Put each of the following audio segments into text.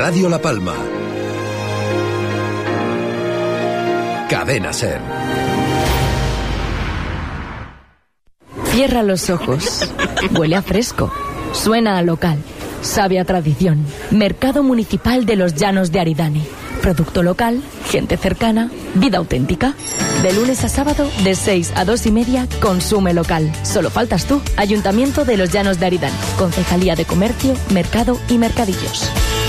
Radio La Palma. Cadena SER. Cierra los ojos. Huele a fresco. Suena a local. Sabe a tradición. Mercado Municipal de los Llanos de Aridane. Producto local, gente cercana, vida auténtica. De lunes a sábado, de 6 a 2:30, consume local. Solo faltas tú. Ayuntamiento de los Llanos de Aridane. Concejalía de Comercio, Mercado y Mercadillos.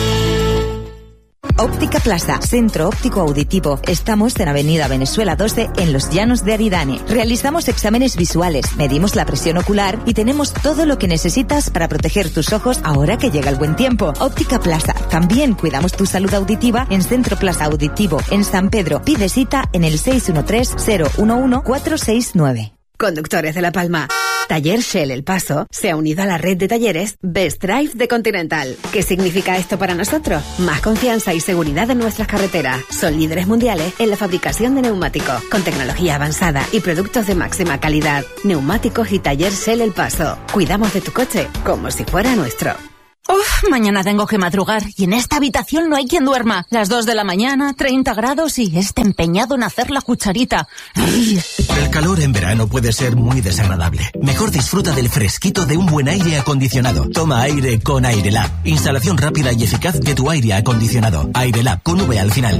Óptica Plaza, centro óptico auditivo. Estamos en Avenida Venezuela 12, en Los Llanos de Aridane. Realizamos exámenes visuales, medimos la presión ocular y tenemos todo lo que necesitas para proteger tus ojos ahora que llega el buen tiempo. Óptica Plaza. También cuidamos tu salud auditiva en Centro Plaza Auditivo, en San Pedro. Pide cita en el 613-011-469. Conductores de La Palma. Taller Shell El Paso se ha unido a la red de talleres Best Drive de Continental. ¿Qué significa esto para nosotros? Más confianza y seguridad en nuestras carreteras. Son líderes mundiales en la fabricación de neumáticos, con tecnología avanzada y productos de máxima calidad. Neumáticos y Taller Shell El Paso. Cuidamos de tu coche como si fuera nuestro. Mañana tengo que madrugar y en esta habitación no hay quien duerma. Las 2 de la mañana, 30 grados y empeñado en hacer la cucharita. ¡Ay! El calor en verano puede ser muy desagradable. Mejor disfruta del fresquito de un buen aire acondicionado. Toma aire con Airelab. Instalación rápida y eficaz de tu aire acondicionado. Airelab con V al final.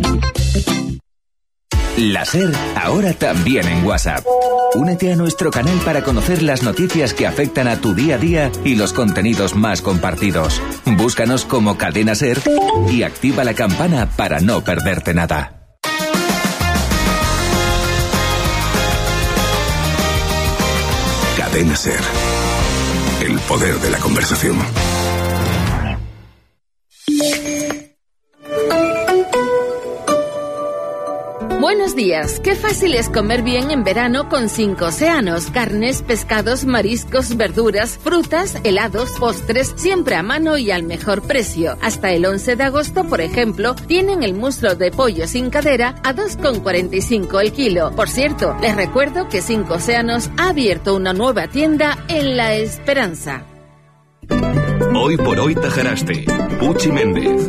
La SER ahora también en WhatsApp. Únete a nuestro canal para conocer las noticias que afectan a tu día a día y los contenidos más compartidos. Búscanos como Cadena SER y activa la campana para no perderte nada. Cadena SER. El poder de la conversación. Buenos días. Qué fácil es comer bien en verano con 5 océanos. Carnes, pescados, mariscos, verduras, frutas, helados, postres, siempre a mano y al mejor precio. Hasta el 11 de agosto, por ejemplo, tienen el muslo de pollo sin cadera a 2,45 el kilo. Por cierto, les recuerdo que 5 océanos ha abierto una nueva tienda en La Esperanza. Hoy por hoy Tajaraste. Puchi Méndez.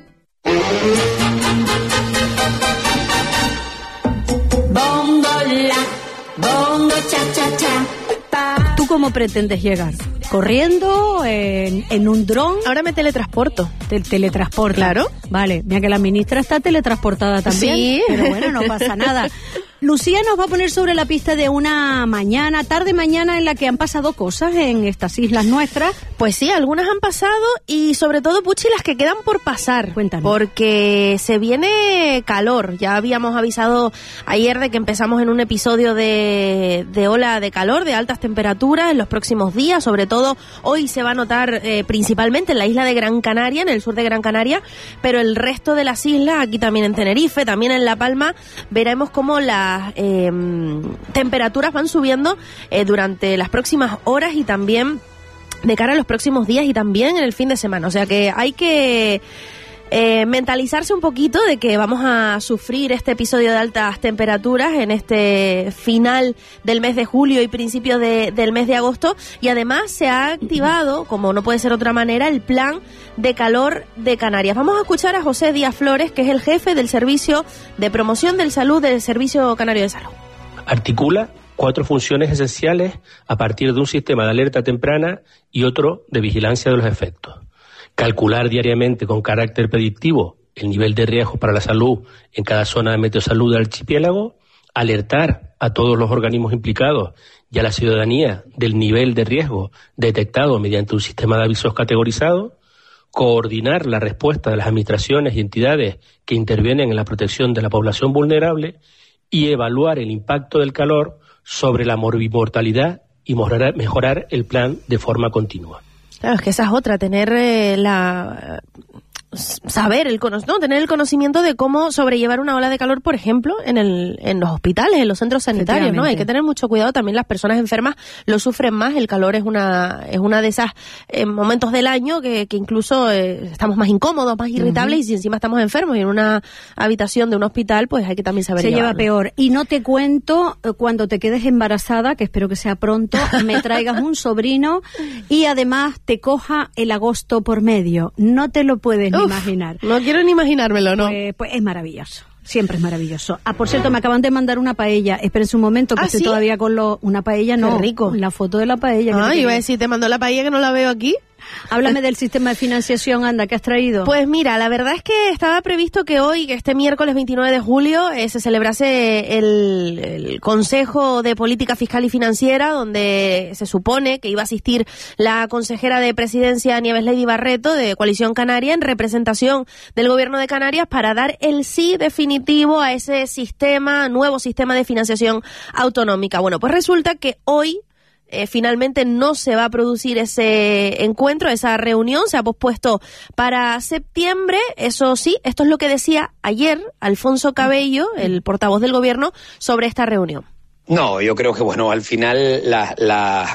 ¿Tú cómo pretendes llegar? ¿Corriendo? ¿En un dron? Ahora me teletransporto. ¿Teletransporta? Claro. Vale, mira que la ministra está teletransportada también. Sí. Pero bueno, no pasa nada. Lucía nos va a poner sobre la pista de una tarde mañana en la que han pasado cosas en estas islas nuestras. Pues sí, algunas han pasado y sobre todo, Puchi, las que quedan por pasar. Cuéntanos. Porque se viene calor. Ya habíamos avisado ayer de que empezamos en un episodio de ola de calor, de altas temperaturas en los próximos días. Sobre todo hoy se va a notar principalmente en la isla de Gran Canaria, en el sur de Gran Canaria, pero el resto de las islas, aquí también en Tenerife, también en La Palma, veremos cómo las temperaturas van subiendo durante las próximas horas y también de cara a los próximos días y también en el fin de semana. O sea que hay que mentalizarse un poquito de que vamos a sufrir este episodio de altas temperaturas en este final del mes de julio y principio del mes de agosto, y además se ha activado, como no puede ser de otra manera, el plan de calor de Canarias. Vamos a escuchar a José Díaz Flores, que es el jefe del Servicio de Promoción del Salud del Servicio Canario de Salud. Articula 4 funciones esenciales a partir de un sistema de alerta temprana y otro de vigilancia de los efectos. Calcular diariamente con carácter predictivo el nivel de riesgo para la salud en cada zona de meteosalud del archipiélago, alertar a todos los organismos implicados y a la ciudadanía del nivel de riesgo detectado mediante un sistema de avisos categorizado, coordinar la respuesta de las administraciones y entidades que intervienen en la protección de la población vulnerable y evaluar el impacto del calor sobre la morbimortalidad y mejorar el plan de forma continua. Claro, es que esa es otra, tener tener el conocimiento de cómo sobrellevar una ola de calor, por ejemplo, en los hospitales, en los centros sanitarios, ¿no? Hay que tener mucho cuidado, también las personas enfermas lo sufren más, el calor es una de esas momentos del año que incluso estamos más incómodos, más irritables, y si encima estamos enfermos y en una habitación de un hospital, pues hay que también saber llevarlo. Lleva peor. Y no te cuento cuando te quedes embarazada, que espero que sea pronto, me traigas un sobrino y además te coja el agosto por medio. No te lo puedes imaginar. No quiero ni imaginármelo, ¿no? Pues es maravilloso. Siempre es maravilloso. Por cierto, me acaban de mandar una paella. Espérense un momento, que estoy ¿sí? todavía con una paella, no. Qué rico. La foto de la paella. Iba a decir, te mandó la paella que no la veo aquí. Háblame del sistema de financiación, anda, ¿qué has traído? Pues mira, la verdad es que estaba previsto que hoy, que este miércoles 29 de julio, se celebrase el Consejo de Política Fiscal y Financiera, donde se supone que iba a asistir la consejera de Presidencia, Nieves Lady Barreto, de Coalición Canaria, en representación del Gobierno de Canarias, para dar el sí definitivo a ese nuevo sistema de financiación autonómica. Bueno, pues resulta que hoy finalmente no se va a producir ese encuentro, esa reunión, se ha pospuesto para septiembre. Eso sí, esto es lo que decía ayer Alfonso Cabello, el portavoz del gobierno, sobre esta reunión. No, yo creo que, bueno, al final la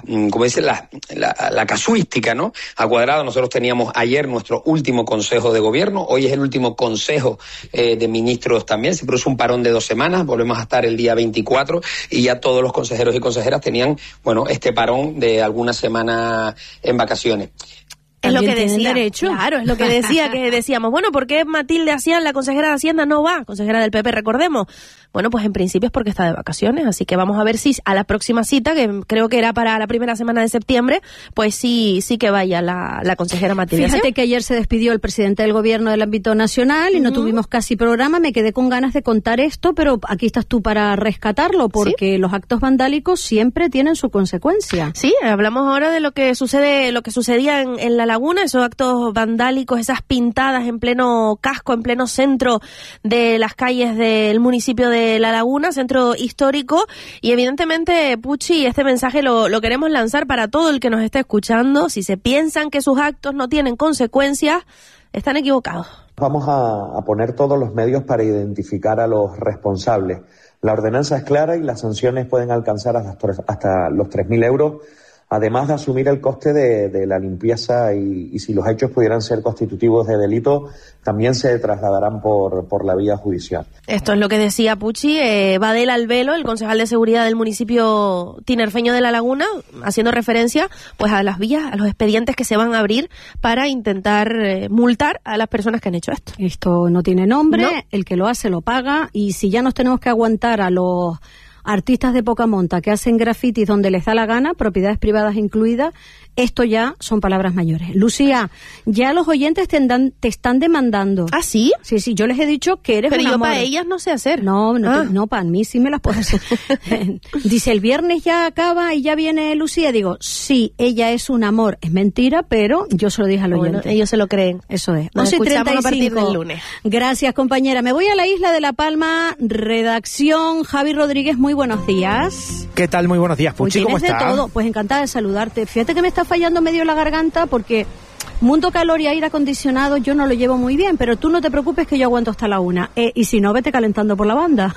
casuística, ¿no? Ha cuadrado. Nosotros teníamos ayer nuestro último consejo de gobierno, hoy es el último consejo de ministros también. Se produce un parón de 2 semanas, volvemos a estar el día 24 y ya todos los consejeros y consejeras tenían, bueno, este parón de alguna semana en vacaciones. Es lo que decía, derecho. Claro, es lo que decía, que decíamos, bueno, ¿por qué Matilde Hacían, la consejera de Hacienda, no va? Consejera del PP, recordemos. Bueno, pues en principio es porque está de vacaciones, así que vamos a ver si a la próxima cita, que creo que era para la primera semana de septiembre, pues sí que vaya la consejera Matilde Hacían. Fíjate que ayer se despidió el presidente del gobierno del ámbito nacional y no tuvimos casi programa. Me quedé con ganas de contar esto, pero aquí estás tú para rescatarlo, porque los actos vandálicos siempre tienen su consecuencia. Sí, hablamos ahora de lo que sucedía en La Laguna, esos actos vandálicos, esas pintadas en pleno casco, en pleno centro de las calles del municipio de La Laguna, centro histórico, y evidentemente, Puchi, este mensaje lo queremos lanzar para todo el que nos esté escuchando. Si se piensan que sus actos no tienen consecuencias, están equivocados. Vamos a poner todos los medios para identificar a los responsables. La ordenanza es clara y las sanciones pueden alcanzar hasta los 3.000 euros, además de asumir el coste de la limpieza y si los hechos pudieran ser constitutivos de delito, también se trasladarán por la vía judicial. Esto es lo que decía Puchi, Badel Albelo, el concejal de seguridad del municipio tinerfeño de La Laguna, haciendo referencia pues a las vías, a los expedientes que se van a abrir para intentar multar a las personas que han hecho esto. Esto no tiene nombre, no. El que lo hace lo paga, y si ya nos tenemos que aguantar a los artistas de poca monta que hacen grafitis donde les da la gana, propiedades privadas incluidas, esto ya son palabras mayores. Lucía, ya los oyentes te están demandando. ¿Ah, sí? Sí, yo les he dicho que eres pero un amor. Pero yo para ellas no sé hacer. No, para mí sí me las puedo hacer. Dice, el viernes ya acaba y ya viene Lucía. Digo, sí, ella es un amor. Es mentira, pero yo se lo dije al oyente. Bueno, ellos se lo creen. Eso es. Nos escuchamos 11:35. a partir del lunes. Gracias, compañera. Me voy a la isla de La Palma. Redacción, Javi Rodríguez, muy buenos días. ¿Qué tal? Muy buenos días, Puchi, ¿cómo estás? De todo. Pues encantada de saludarte. Fíjate que me está fallando medio la garganta porque mundo calor y aire acondicionado yo no lo llevo muy bien, pero tú no te preocupes que yo aguanto hasta la 1. Y si no, vete calentando por la banda.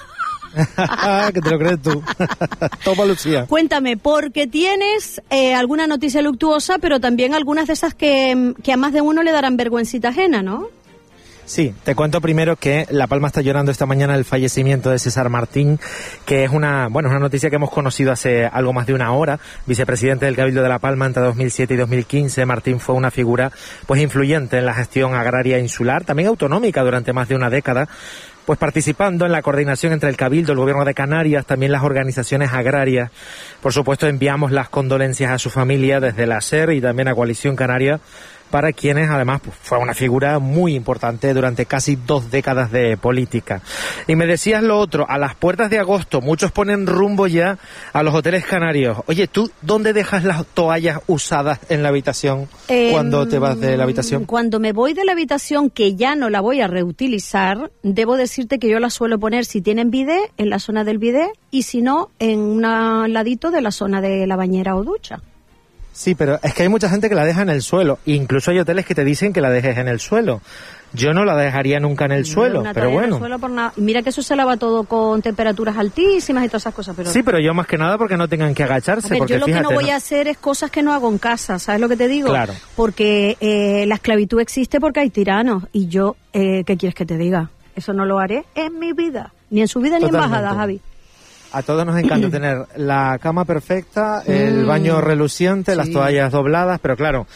Que te lo crees tú. Toma, Lucía. Cuéntame, porque tienes alguna noticia luctuosa, pero también algunas de esas que a más de uno le darán vergüencita ajena, ¿no? Sí, te cuento primero que La Palma está llorando esta mañana el fallecimiento de César Martín, que es una noticia que hemos conocido hace algo más de una hora. Vicepresidente del Cabildo de La Palma entre 2007 y 2015, Martín fue una figura pues influyente en la gestión agraria insular, también autonómica durante más de una década, pues participando en la coordinación entre el Cabildo, el Gobierno de Canarias, también las organizaciones agrarias. Por supuesto, enviamos las condolencias a su familia desde la SER y también a Coalición Canaria, para quienes además pues, fue una figura muy importante durante casi 2 décadas de política. Y me decías lo otro, a las puertas de agosto muchos ponen rumbo ya a los hoteles canarios. Oye, ¿tú dónde dejas las toallas usadas en la habitación cuando te vas de la habitación? Cuando me voy de la habitación, que ya no la voy a reutilizar, debo decirte que yo la suelo poner, si tienen bidet, en la zona del bidet, y si no, en un ladito de la zona de la bañera o ducha. Sí, pero es que hay mucha gente que la deja en el suelo. Incluso hay hoteles que te dicen que la dejes en el suelo. Yo no la dejaría nunca en el suelo, pero bueno. En el suelo por nada. Mira que eso se lava todo con temperaturas altísimas y todas esas cosas. Pero... Sí, pero yo más que nada porque no tengan que agacharse. A ver, porque yo lo fíjate, que no voy a hacer es cosas que no hago en casa, ¿sabes lo que te digo? Claro. Porque la esclavitud existe porque hay tiranos. Y yo, ¿qué quieres que te diga? Eso no lo haré en mi vida. Ni en su vida ni en bajada, Javi. A todos nos encanta tener la cama perfecta, el baño reluciente, las toallas dobladas, pero claro,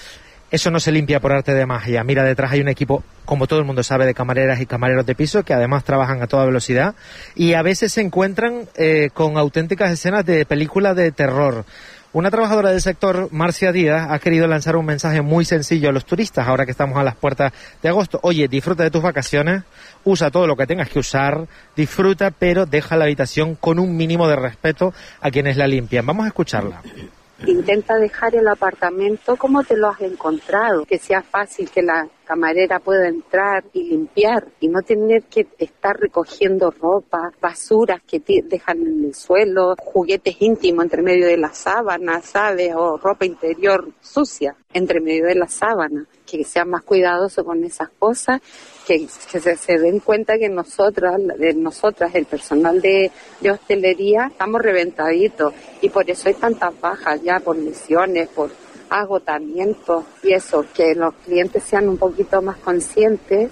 Eso no se limpia por arte de magia. Mira, detrás hay un equipo, como todo el mundo sabe, de camareras y camareros de piso, que además trabajan a toda velocidad y a veces se encuentran con auténticas escenas de películas de terror. Una trabajadora del sector, Marcia Díaz, ha querido lanzar un mensaje muy sencillo a los turistas, ahora que estamos a las puertas de agosto. Oye, disfruta de tus vacaciones, usa todo lo que tengas que usar, disfruta, pero deja la habitación con un mínimo de respeto a quienes la limpian. Vamos a escucharla. Intenta dejar el apartamento como te lo has encontrado, que sea fácil que la camarera pueda entrar y limpiar y no tener que estar recogiendo ropa, basuras que dejan en el suelo, juguetes íntimos entre medio de las sábanas, ¿sabes? O ropa interior sucia entre medio de las sábanas. Que sea más cuidadoso con esas cosas, que se den cuenta que nosotras, el personal de hostelería, estamos reventaditos y por eso hay tantas bajas ya, por lesiones, por agotamiento y eso, que los clientes sean un poquito más conscientes.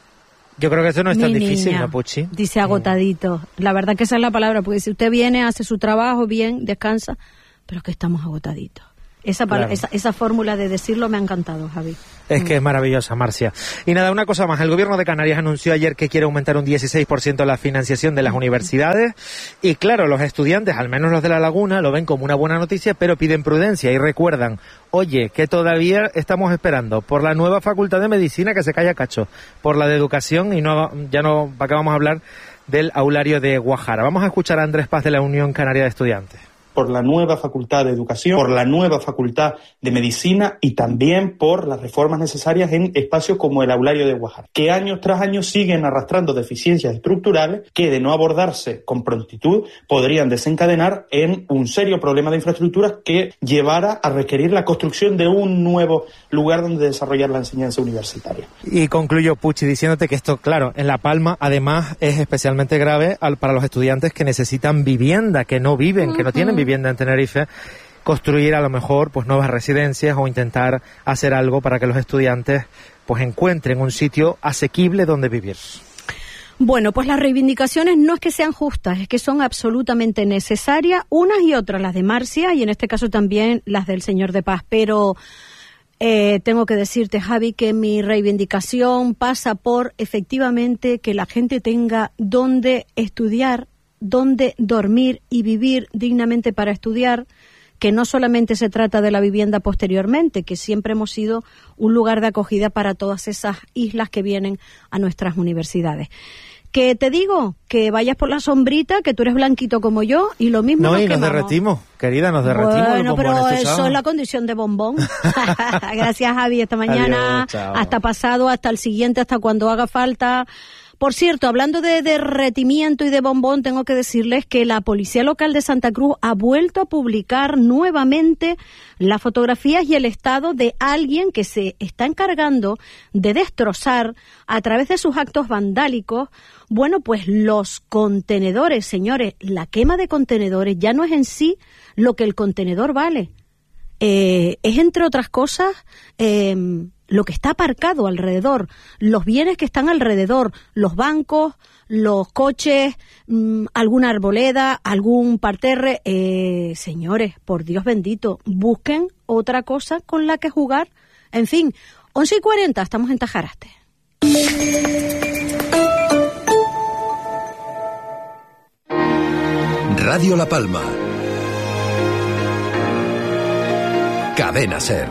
Yo creo que eso no es tan Mi difícil, niña, ¿no, Puchi? Dice agotadito. La verdad que esa es la palabra, porque si usted viene, hace su trabajo bien, descansa, pero es que estamos agotaditos. Claro. Esa fórmula de decirlo me ha encantado, Javi. Es que es maravillosa, Marcia. Y nada, una cosa más. El gobierno de Canarias anunció ayer que quiere aumentar un 16% la financiación de las universidades. Y claro, los estudiantes, al menos los de La Laguna, lo ven como una buena noticia, pero piden prudencia y recuerdan, oye, que todavía estamos esperando por la nueva facultad de medicina, que se calla cacho, por la de educación y ya no, ¿para qué vamos a hablar del aulario de Guajara? Vamos a escuchar a Andrés Paz de la Unión Canaria de Estudiantes. Por la nueva facultad de educación, por la nueva facultad de medicina y también por las reformas necesarias en espacios como el aulario de Guajara, que año tras año siguen arrastrando deficiencias estructurales que, de no abordarse con prontitud, podrían desencadenar en un serio problema de infraestructuras que llevara a requerir la construcción de un nuevo lugar donde desarrollar la enseñanza universitaria. Y concluyo, Puchi, diciéndote que esto, claro, en La Palma, además, es especialmente grave para los estudiantes que necesitan vivienda, que no viven, que no tienen vivienda en Tenerife, construir a lo mejor pues nuevas residencias o intentar hacer algo para que los estudiantes pues encuentren un sitio asequible donde vivir. Bueno, pues las reivindicaciones no es que sean justas, es que son absolutamente necesarias, unas y otras, las de Marcia y en este caso también las del señor de Paz, pero tengo que decirte, Javi, que mi reivindicación pasa por efectivamente que la gente tenga dónde estudiar, dónde dormir y vivir dignamente para estudiar, que no solamente se trata de la vivienda posteriormente, que siempre hemos sido un lugar de acogida para todas esas islas que vienen a nuestras universidades. Que te digo, que vayas por la sombrita, que tú eres blanquito como yo, y lo mismo nos derretimos, querida, nos derretimos. Bueno, pero eso es la condición de bombón. Gracias, Javi, esta mañana, adiós, hasta pasado, hasta el siguiente, hasta cuando haga falta. Por cierto, hablando de derretimiento y de bombón, tengo que decirles que la Policía Local de Santa Cruz ha vuelto a publicar nuevamente las fotografías y el estado de alguien que se está encargando de destrozar a través de sus actos vandálicos, bueno, pues los contenedores, señores. La quema de contenedores ya no es en sí lo que el contenedor vale. Es, entre otras cosas, lo que está aparcado alrededor, los bienes que están alrededor, los bancos, los coches, alguna arboleda, algún parterre. Señores, por Dios bendito, busquen otra cosa con la que jugar. En fin, 11:40, estamos en Tajaraste. Radio La Palma. Cadena SER.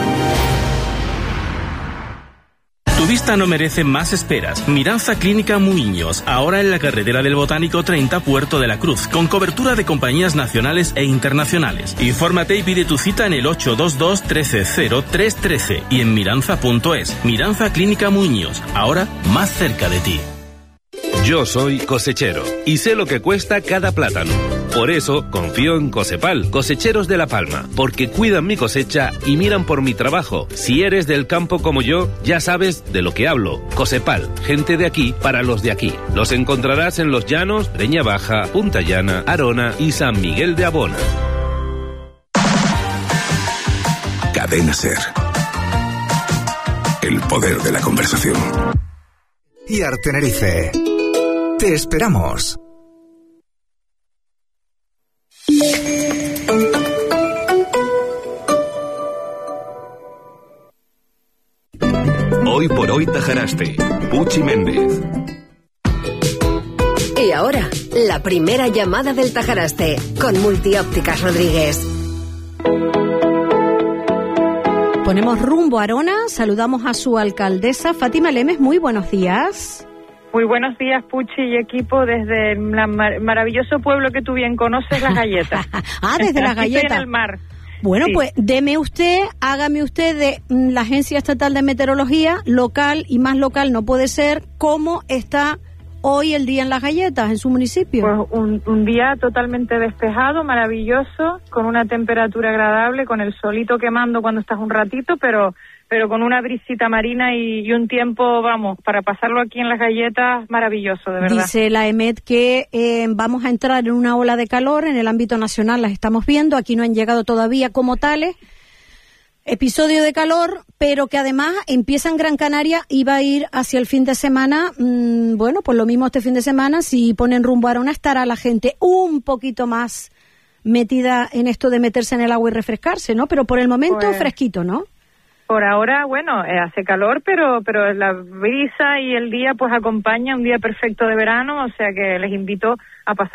Tu vista no merece más esperas. Miranza Clínica Muiños, ahora en la carretera del Botánico 30, Puerto de la Cruz, con cobertura de compañías nacionales e internacionales. Infórmate y pide tu cita en el 822 130313 y en miranza.es. Miranza Clínica Muiños, ahora más cerca de ti. Yo soy cosechero y sé lo que cuesta cada plátano. Por eso confío en Cosepal, cosecheros de La Palma, porque cuidan mi cosecha y miran por mi trabajo. Si eres del campo como yo, ya sabes de lo que hablo. Cosepal, gente de aquí para los de aquí. Los encontrarás en Los Llanos, Breña Baja, Punta Llana, Arona y San Miguel de Abona. Cadena SER. El poder de la conversación. Y Tenerife. Te esperamos. Hoy por hoy Tajaraste. Puchi Méndez. Y ahora, la primera llamada del Tajaraste, con Multiópticas Rodríguez. Ponemos rumbo a Arona, saludamos a su alcaldesa, Fátima Lemes, muy buenos días. Muy buenos días, Puchi y equipo, desde el maravilloso pueblo que tú bien conoces, Las Galletas. Desde Las Galletas. En el mar. Bueno, sí. Pues hágame usted de la Agencia Estatal de Meteorología, local y más local no puede ser, ¿cómo está hoy el día en Las Galletas, en su municipio? Pues un día totalmente despejado, maravilloso, con una temperatura agradable, con el solito quemando cuando estás un ratito, pero con una brisita marina y un tiempo, vamos, para pasarlo aquí en Las Galletas, maravilloso, de verdad. Dice la EMET que vamos a entrar en una ola de calor en el ámbito nacional, las estamos viendo, aquí no han llegado todavía como tales, episodio de calor, pero que además empieza en Gran Canaria y va a ir hacia el fin de semana. Bueno, pues lo mismo este fin de semana, si ponen rumbo a Arona, estará la gente un poquito más metida en esto de meterse en el agua y refrescarse, ¿no? Pero por el momento Pues, fresquito, ¿no? Por ahora, bueno, hace calor, pero la brisa y el día pues acompaña un día perfecto de verano, o sea que les invito a pasar